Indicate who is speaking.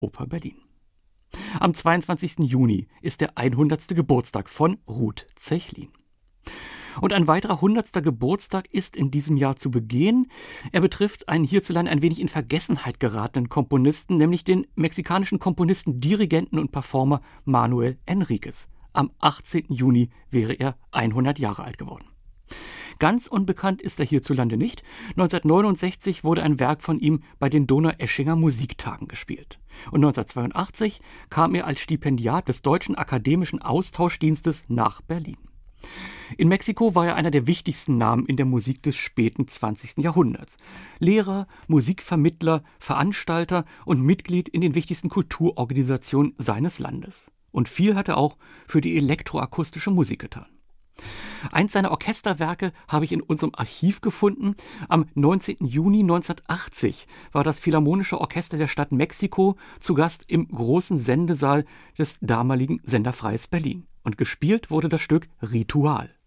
Speaker 1: Oper Berlin. Am 22. Juni ist der 100. Geburtstag von Ruth Zechlin. Und ein weiterer 100. Geburtstag ist in diesem Jahr zu begehen. Er betrifft einen hierzulande ein wenig in Vergessenheit geratenen Komponisten, nämlich den mexikanischen Komponisten, Dirigenten und Performer Manuel Enriquez. Am 18. Juni wäre er 100 Jahre alt geworden. Ganz unbekannt ist er hierzulande nicht. 1969 wurde ein Werk von ihm bei den Donaueschinger Musiktagen gespielt. Und 1982 kam er als Stipendiat des Deutschen Akademischen Austauschdienstes nach Berlin. In Mexiko war er einer der wichtigsten Namen in der Musik des späten 20. Jahrhunderts. Lehrer, Musikvermittler, Veranstalter und Mitglied in den wichtigsten Kulturorganisationen seines Landes. Und viel hat er auch für die elektroakustische Musik getan. Eins seiner Orchesterwerke habe ich in unserem Archiv gefunden. Am 19. Juni 1980 war das Philharmonische Orchester der Stadt Mexiko zu Gast im großen Sendesaal des damaligen Sender Freies Berlin. Und gespielt wurde das Stück Ritual.